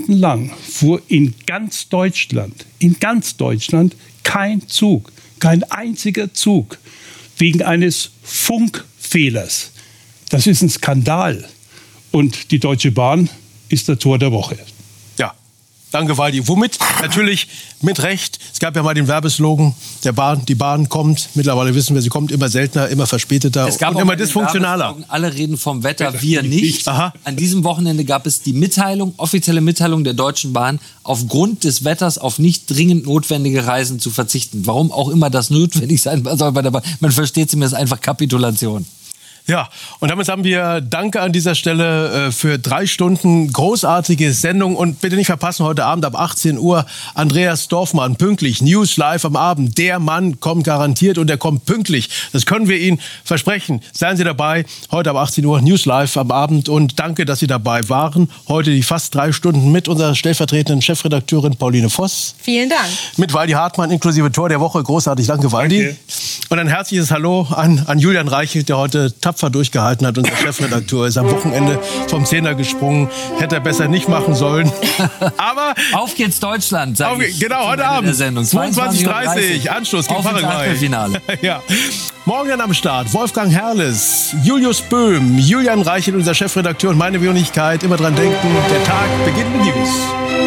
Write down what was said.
Stunden lang fuhr in ganz Deutschland kein Zug, kein einziger Zug wegen eines Funkfehlers. Das ist ein Skandal. Und die Deutsche Bahn ist der Tor der Woche. Ja, danke Waldi. Womit natürlich mit Recht, es gab ja mal den Werbeslogan der Bahn, die Bahn kommt, mittlerweile wissen wir, sie kommt immer seltener, immer verspäteter und immer dysfunktionaler. Alle reden vom Wetter, wir nicht. Aha. An diesem Wochenende gab es die offizielle Mitteilung der Deutschen Bahn, aufgrund des Wetters auf nicht dringend notwendige Reisen zu verzichten. Warum auch immer das notwendig sein soll bei der Bahn. Man versteht es, ist einfach Kapitulation. Ja, und damit haben wir Danke an dieser Stelle für 3 Stunden großartige Sendung. Und bitte nicht verpassen, heute Abend ab 18 Uhr Andreas Dorfmann, pünktlich, News Live am Abend. Der Mann kommt garantiert und er kommt pünktlich. Das können wir Ihnen versprechen. Seien Sie dabei, heute ab 18 Uhr News Live am Abend. Und danke, dass Sie dabei waren. Heute die fast 3 Stunden mit unserer stellvertretenden Chefredakteurin Pauline Voss. Vielen Dank. Mit Waldi Hartmann inklusive Tor der Woche. Großartig, danke Waldi. Danke. Und ein herzliches Hallo an Julian Reichelt, der heute tapfer durchgehalten hat. Unser Chefredakteur ist am Wochenende vom Zehner gesprungen. Hätte er besser nicht machen sollen. Aber auf geht's Deutschland. Genau, heute Abend. 22:30 Anschluss gegen Paraguay. Ja. Morgen dann am Start Wolfgang Herrles, Julius Böhm, Julian Reichelt, unser Chefredakteur und meine Wenigkeit. Immer dran denken, der Tag beginnt mit News.